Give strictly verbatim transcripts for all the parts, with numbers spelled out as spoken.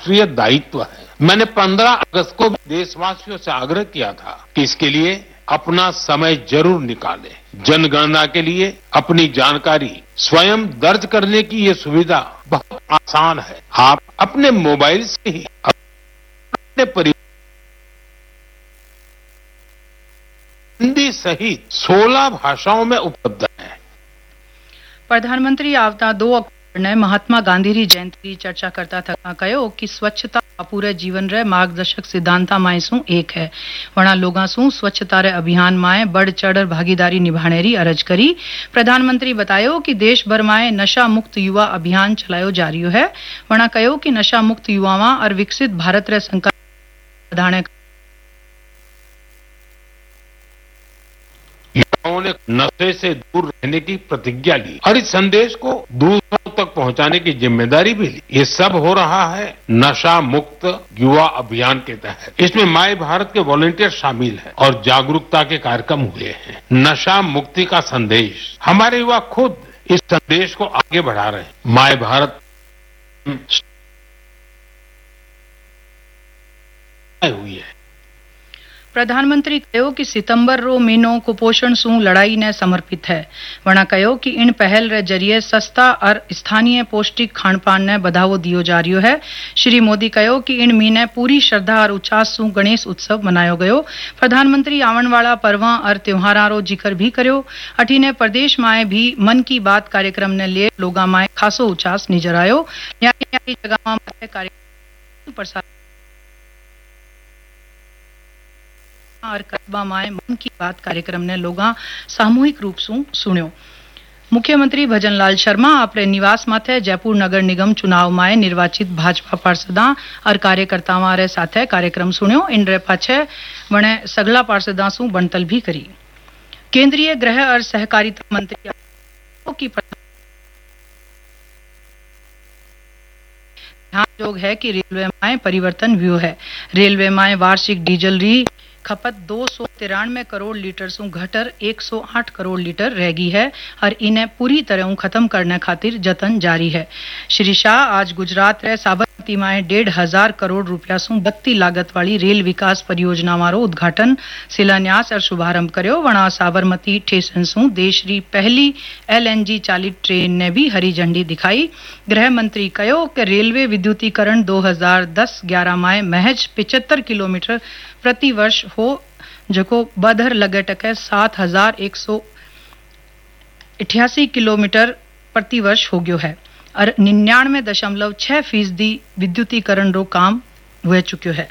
राष्ट्रीय दायित्व है। मैंने पंद्रह अगस्त को देशवासियों से आग्रह किया था कि इसके लिए अपना समय जरूर निकालें। जनगणना के लिए अपनी जानकारी स्वयं दर्ज करने की ये सुविधा बहुत आसान है। आप अपने मोबाइल से ही अपने परिवार हिंदी सहित सोलह भाषाओं में उपलब्ध है। प्रधानमंत्री आवता दो अक्टूबर ने महात्मा गांधी री जयंती री चर्चा करता था कहो कि स्वच्छता पूरे जीवन रे मार्गदर्शक सिद्धांता माए सु एक है। वणा लोगा सु स्वच्छता रे अभियान माए बढ़ चढ़ भागीदारी निभाने री अरज करी। प्रधानमंत्री बतायो कि देश भर माए नशा मुक्त युवा अभियान चलायो जा रियो है। वणा कहो कि नशा मुक्त युवावा और विकसित भारत रे संकल्प बढ़ाने युवाओं ने नशे से दूर रहने की प्रतिज्ञा ली और इस संदेश को दूसरों तक पहुंचाने की जिम्मेदारी भी ली। ये सब हो रहा है नशा मुक्त युवा अभियान के तहत। इसमें माय भारत के वॉलंटियर शामिल हैं और जागरूकता के कार्यक्रम हुए हैं। नशा मुक्ति का संदेश हमारे युवा खुद इस संदेश को आगे बढ़ा रहे हैं। माय भारत हुई है। प्रधानमंत्री कहो कि सितंबर रो महीनो कुपोषण सु लड़ाई ने समर्पित है। वणा कहो कि इन पहल रे जरिए सस्ता और स्थानीय पौष्टिक खानपान ने बढ़ावो दियो जा रियो है। श्री मोदी कहो कि इन महीने पूरी श्रद्धा और उल्लास सु गणेश उत्सव मनायो गयो। प्रधानमंत्री आवन वाला पर्वा और त्योहारा रो जिक्र भी कर्यो। अठीने प्रदेश माए भी मन की बात कार्यक्रम ने लिए लोगा माए खासो उल्लास नजर आयो। न्यारी न्यारी जगह माए कार्यक्रम प्रसार और कस्बा माए मन की बात कार्यक्रम ने लोगा सामूहिक रूप से सुन्यो। मुख्यमंत्री भजनलाल शर्मा अपने निवास माथे जयपुर नगर निगम चुनाव माए निर्वाचित भाजपा पार्षदा और कार्यकर्ताओं रे साथे कार्यक्रम सुन्यो। इन रे पाछे वणे सगला पार्षदा सु बनतल भी करी। केंद्रीय गृह और सहकारिता मंत्री की ध्यान योग है कि रेलवे माए परिवर्तन व्यू है। रेलवे माए वार्षिक डीजल री खपत दो सौ तिरानवे करोड़ लीटर सु घटर एक सौ आठ करोड़ लीटर रह गई है और इन्हें पूरी तरह खत्म करने खातिर जतन जारी है। श्री शाह आज गुजरात रे साबरमती में डेढ़ हजार करोड़ रुपया सु बत्ती लागत वाली रेल विकास परियोजना मारो उद्घाटन शिलान्यास और शुभारंभ कर्यो। वणा साबरमती स्टेशन सु देश री पहली एलएनजी चालित ट्रेन ने भी हरी झंडी दिखाई। गृह मंत्री कहो कि रेलवे विद्युतीकरण दो हजार दस ग्यारह में महज पिचहत्तर किलोमीटर प्रति वर्ष हो जको बधर लगे टके सात हजार एक सौ अठासी किलोमीटर प्रति वर्ष हो गयो है और निन्यानवे दशमलव छह फीसदी विद्युतीकरण रो काम हुए चुक्यो है।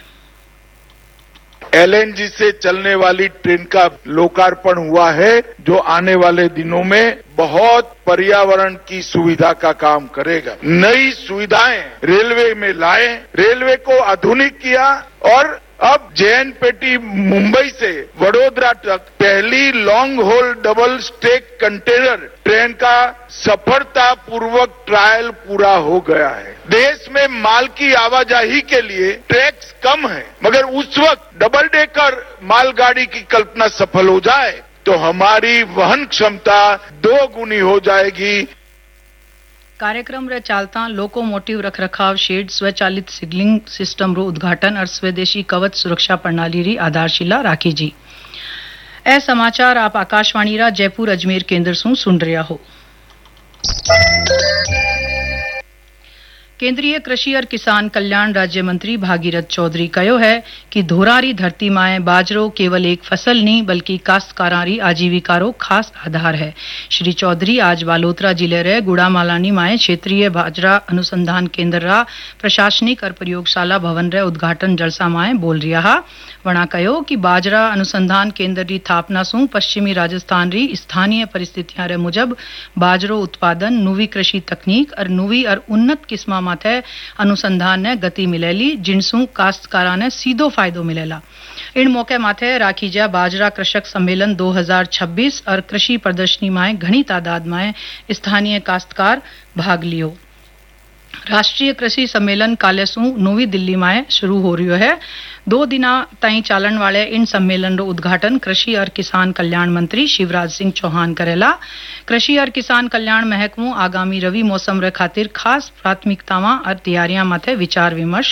एलएनजी से चलने वाली ट्रेन का लोकार्पण हुआ है जो आने वाले दिनों में बहुत पर्यावरण की सुविधा का काम करेगा। नई सुविधाएं रेलवे में लाए, रेलवे को आधुनिक किया और अब जेएनपीटी मुंबई से वडोदरा तक पहली long whole double stake container train का सफलतापूर्वक ट्रायल पूरा हो गया है। देश में माल की आवाजाही के लिए ट्रैक्स कम है, मगर उस वक्त डबल डेकर मालगाड़ी की कल्पना सफल हो जाए तो हमारी वहन क्षमता दो गुनी हो जाएगी। कार्यक्रम रे चालता लोकोमोटिव रखरखाव शेड स्वचालित सिग्नलिंग सिस्टम रो उद्घाटन और स्वदेशी कवच सुरक्षा प्रणाली री आधारशिला राखी जी। ए समाचार आप आकाशवाणी रा जयपुर अजमेर केंद्र सु सुन रहा हो। केंद्रीय कृषि और किसान कल्याण राज्य मंत्री भागीरथ चौधरी कहो है कि धोरारी धरती माए बाजरो केवल एक फसल नहीं बल्कि काश्तकारारी आजीविका रो खास आधार है। श्री चौधरी आज बालोतरा जिले रे गुड़ामालानी माए क्षेत्रीय बाजरा अनुसंधान केंद्र रा प्रशासनिक और प्रयोगशाला भवन रे उद्घाटन जलसा माए बोल रिया। वणा कहो कि बाजरा अनुसंधान केंद्र री स्थापना सु पश्चिमी राजस्थान री स्थानीय परिस्थितियां रे मुजब बाजरो उत्पादन नुवी कृषि तकनीक और नुवी और उन्नत किस्मा माथे अनुसंधान ने गति मिलेली जिनसु काश्तकारा ने सीधो फायदो मिलेला। इन मौके माथे राखीजा बाजरा कृषक सम्मेलन दो हजार छब्बीस और कृषि प्रदर्शनी में घनी तादाद में स्थानीय काश्तकार भाग लियो। राष्ट्रीय कृषि सम्मेलन काले सु नवी दिल्ली में शुरू हो रही है। दो दिना ताई चालन वाले इन सम्मेलन रो उद्घाटन कृषि और किसान कल्याण मंत्री शिवराज सिंह चौहान करेला। कृषि और किसान कल्याण महकमो आगामी रवि मौसम रे खातिर खास प्राथमिकतावां और तैयारियां माथे विचार विमर्श